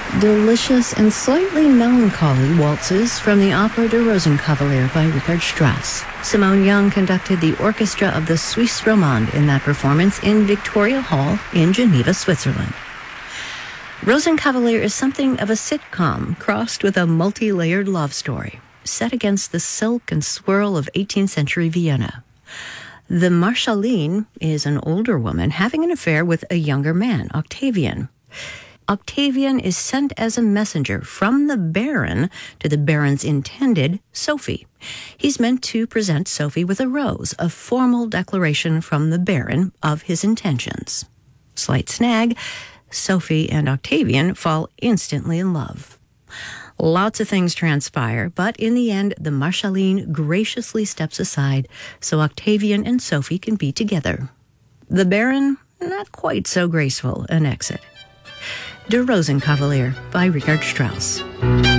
Delicious and slightly melancholy waltzes from the opera Der Rosenkavalier by Richard Strauss. Simone Young conducted the orchestra of the Suisse Romande in that performance in Victoria Hall in Geneva, Switzerland. Rosenkavalier is something of a sitcom crossed with a multi-layered love story, set against the silk and swirl of 18th century Vienna. The Marschallin is an older woman having an affair with a younger man, Octavian. Octavian is sent as a messenger from the Baron to the Baron's intended, Sophie. He's meant to present Sophie with a rose, a formal declaration from the Baron of his intentions. Slight snag, Sophie and Octavian fall instantly in love. Lots of things transpire, but in the end, the Marschallin graciously steps aside so Octavian and Sophie can be together. The Baron, not quite so graceful an exit. Der Rosenkavalier by Richard Strauss.